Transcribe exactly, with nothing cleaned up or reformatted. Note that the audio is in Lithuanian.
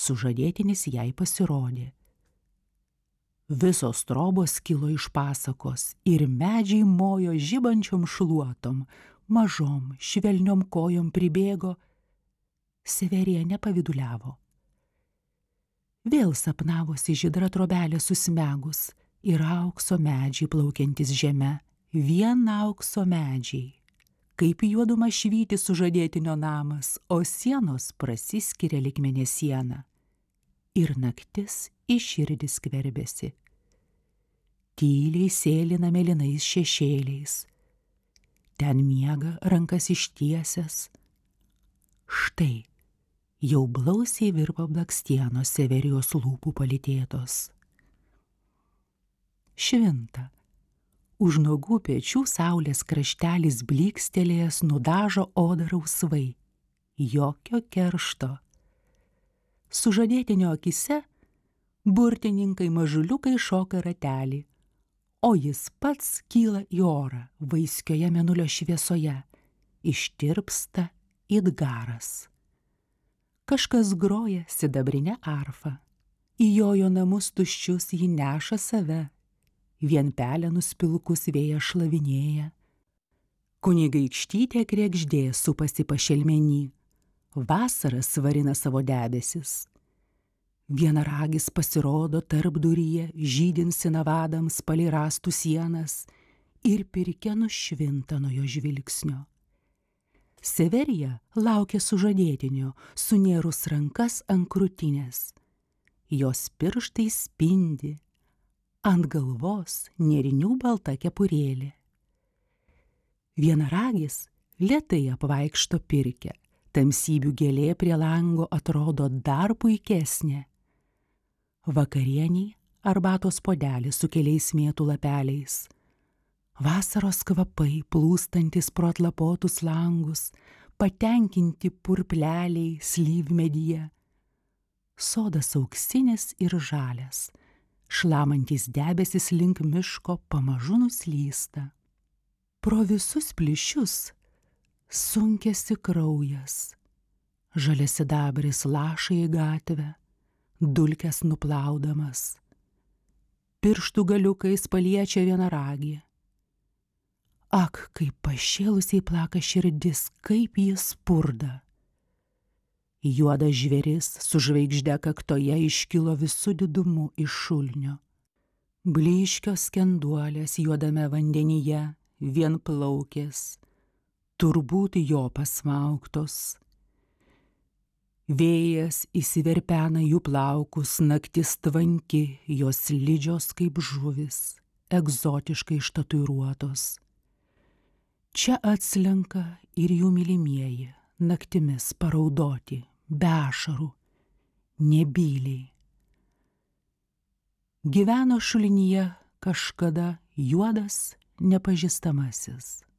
Sužadėtinis jai pasirodė. Visos trobos kilo iš pasakos ir medžiai mojo žibančiom šluotom, mažom, švelniom kojom pribėgo. Severija nepaviduliavo. Vėl sapnavosi žydra trobelė susmegus ir aukso medžiai plaukiantis žeme, vien aukso medžiai. Kaip juoduma švyti sužadėtinio namas, o sienos prasiskiria lyg mėnesiena. Ir naktis į širdį skverbėsi. Tyliai sėlina mėlynais šešėliais. Ten miega rankas ištiesęs. Štai, jau blausiai virpa blakstienos Severijos lūpų palytėtos. Švinta. Už nuogų pečių saulės kraštelis blykstelėjęs nudažo odą rausvai. Jokio keršto. Sužadėtinio akise burtininkai mažuliukai šoka ratelį, o jis pats kyla į orą vaiskioje mėnulio šviesoje, ištirpsta it garas. Kažkas groja sidabrinę arfą, į jojo namus tuščius jį neša save, vien pelenus pilkus vėjas šlavinėja. Kunigaikštytė kregždė supasi pašelmenį, vasara svarina savo debesis. Vienaragis pasirodo tarpduryje, žydint sinavadams palei rąstų sienas ir pirkia nušvinta nuo jo žvilgsnio. Severija laukia sužadėtinio, sunėrus rankas ant krūtinės. Jos pirštai spindi, ant galvos nėrinių balta kepurėlė. Vienaragis lėtai apvaikšto pirkę, tamsybių gėlė prie lango atrodo dar puikesnė. Vakarieniai arbatos puodelis su keliais mėtų lapeliais. Vasaros kvapai plūstantis pro atlapotus langus, patenkinti purpleliai slyvmedyje. Sodas auksinis ir žalias, šlamantis debesis link miško pamažu nuslysta. Pro visus plyšius sunkiasi kraujas, žaliasidabris laša į gatvę, dulkes nuplaudamas. Pirštų galiukais paliečia vienaragį. Ak, kaip pašėlusiai plaka širdis, kaip jis spurda. Juodas žvėris su žvaigžde kaktoje iškilo visų didumu iš šulnio. Blyškios skenduolės juodame vandenyje, vien plaukės, turbūt jo pasmaugtos. Vėjas įsiverpena jų plaukus, naktis tvanki, jos slidžios kaip žuvis, egzotiškai ištatuiruotos. Čia atslenka ir jų mylimieji, naktimis paraudoti, be ašarų, nebyliai. Gyveno šulinyje kažkada juodas nepažįstamasis.